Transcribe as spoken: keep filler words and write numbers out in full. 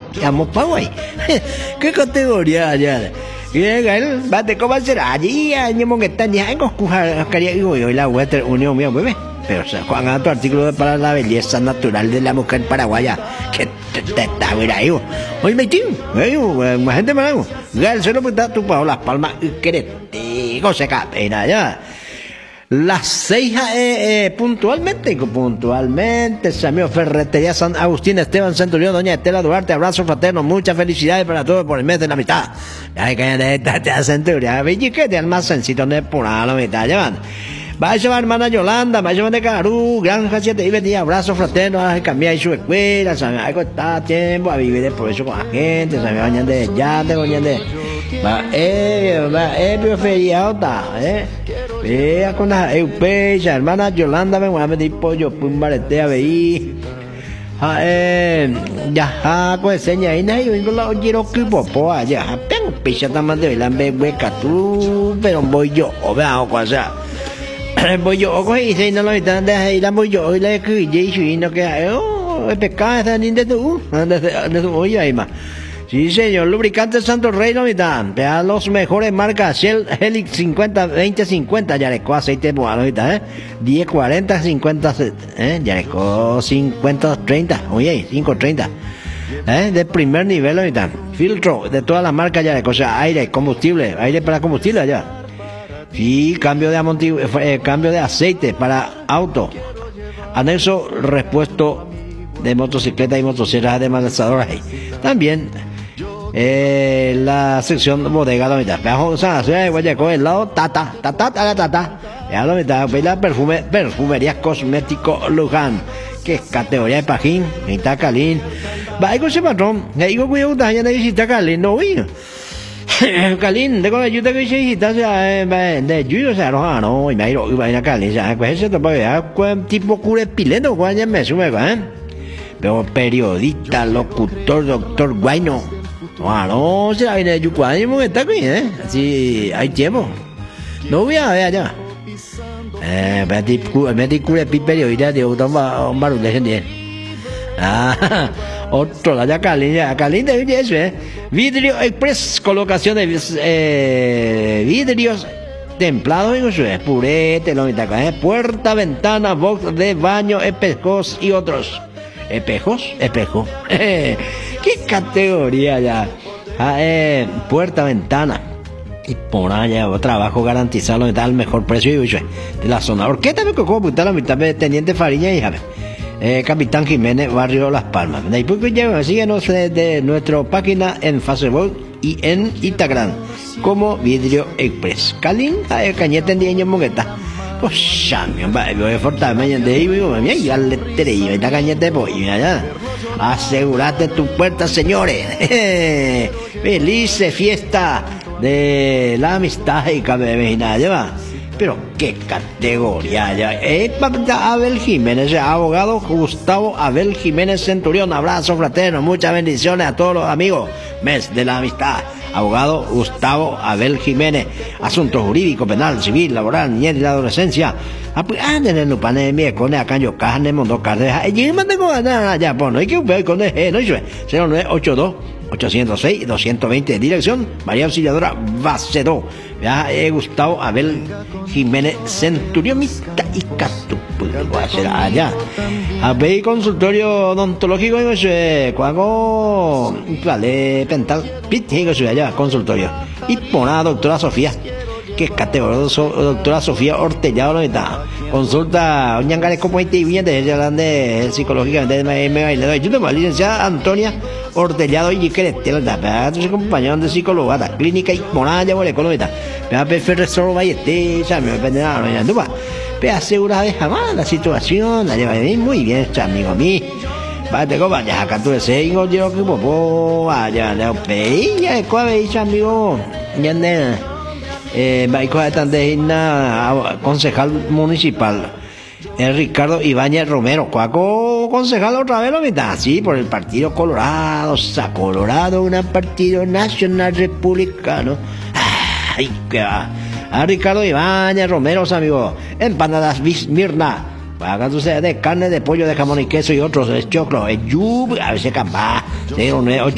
llamo Paraguay. ¿Qué categoría allá? Y él, bate, ¿cómo será? Allí, año que están ya en Oscuja, quería digo yo, la Western Unión, mío, bebé. Pero, o sea, Juan, a tu artículo para la belleza natural de la mujer paraguaya, que te está bien ahí, oye, Meitín, más gente me hago. El suelo pues está tu para las palmas, y que se capena ya. Las seis eh, eh, puntualmente, puntualmente, Samio Ferretería San Agustín, Esteban Centurión, doña Estela Duarte, abrazo fraterno, muchas felicidades para todos por el mes de la mitad. Ay, que de esta Centurión, ve que de almacencito de pura la mitad, llevan. Va a llevar hermana Yolanda, va a llevar de Carú, Granja siete y veinte, abrazo fraterno, a cambiar su escuela, Samio, hay que estar tiempo a vivir por eso con la gente, Samio, bañan de ya, te bañan de. Va, eh, va, eh, pero feriado está, eh. Vea con la eupecha, hermana Yolanda, me voy a meter pollo, pum, barete, a ver. Ah, eh, ya, pues, seña, y nadie, vengo la quiero que popo, allá, tengo pecha también de la beca, tú, pero voy yo, o vea, o sea. Voy yo, o coge y se no lo están de ir a voy yo, y le que yo, y no que, oh, el pecado está ni de tú, de tu, oye, ahí más. Sí, señor, lubricante Santo Rey, no están. Vea los mejores marcas, Shell Helix cincuenta, veinte cincuenta, Yareco, aceite bueno, ahorita, ¿eh? diez cuarenta, cincuenta, ¿eh? Yareco cincuenta treinta, oye, cinco treinta, ¿eh? De primer nivel, ahorita. Filtro de todas las marcas Yareco, o sea, aire, combustible, aire para combustible allá. Sí, cambio de amortiguador, eh, cambio de aceite para auto. Anexo, repuesto de motocicleta y motosierras de malezador ahí. También eh, la sección bodega la mitad. O sea, la ciudad de Guayaco, el lado tata, tata, tata, tata. Ya la mitad, la perfume, perfumería cosmético Luján, que es categoría de pajín, Itacalín. Va, con ese patrón, le digo cuidado, ya no visita Calín, no vi. Calín, de con ayuda que se visita, de yuyo se arroja, no, y me ha ido, y va a ir a Calín, ya, pues ese tipo cure pileno, cuando ya me sube, ¿eh? Pero periodista, locutor, doctor Guayno. No, se la viene de Yucuán, y está aquí, ¿eh? Así, hay tiempo. No voy a ver allá. Eh, me di cura de periodista, de un barullo de gente. Ah, otro, la ya caliente, caliente, oye, eso, ¿eh? Vidrio Express, colocación de eh, vidrios templados, digo, eso es purete, lo mitad, ¿eh? Puerta, ventana, box de baño, espejos y otros. ¿Espejos? Espejo. ¿Qué categoría ya? Ah, eh, puerta, ventana. Y por allá, trabajo garantizado, está al mejor precio de la zona. Orquesta me cocó, puta la mitad de Teniente Fariña y Javier. Eh, Capitán Jiménez, Barrio Las Palmas. Después ya síguenos de nuestra página en Facebook y en Instagram como Vidrio Express. Calín, eh, cañete en diez mogueta. Pues ya, mi hombre, voy a fortar mañana de ahí, mira, y al letre, y esta cañete de pollo, ya. Asegúrate tu puerta, señores. Feliz fiesta de la amistad y cambio de vecinal, ¿ya? Pero qué categoría, ya. Eh, Abel Jiménez, abogado Gustavo Abel Jiménez Centurión, abrazo fraterno, muchas bendiciones a todos los amigos. Mes de la amistad. Abogado Gustavo Abel Jiménez, asuntos jurídicos, penal, civil, laboral, niñez y la adolescencia. Anden en el panel de miércoles, acá en Yocán, en Mondo Cardeja. Y me tengo ganas ya, bueno, hay que ver con el no cero nueve ocho dos, ocho cero seis, dos dos cero, dirección María Auxiliadora Bacedo. Ya, eh, Gustavo Abel Jiménez Centurión, y Catu, pues voy a hacer allá. A ver, consultorio odontológico, eh, cuago, vale, pental, pitigo, allá, consultorio. Y pona doctora Sofía, que es categoría, doctora Sofía Ortellado, ¿no está? Consulta, ñangare como este y bien de ella, de psicológicamente, me baile doy. Yo tengo licenciada Antonia Ortellado y que le da, su compañero de psicóloga, la clínica y moralla, bueno, económica. Me va a pedir solo vayete, ya me depende nada, no, no, no, pero asegura de jamás la situación, la lleva bien, muy bien, amigo mío. Vaya, vaya, acá tú ese, yo quiero que popo, vaya, le peía, de cuave, amigo, ya ande, eh, va a tan de concejal municipal. El Ricardo Ibáñez Romero, cuaco concejal otra vez lo mitad, sí, por el Partido Colorado, sa Colorado, un partido nacional republicano. Ay, que va. A Ricardo Ibáñez Romero, amigos, empanadas Mirna, acá tú de carne, de pollo, de jamón y queso y otros, es choclo, es yub, a veces cambá, cero nueve ocho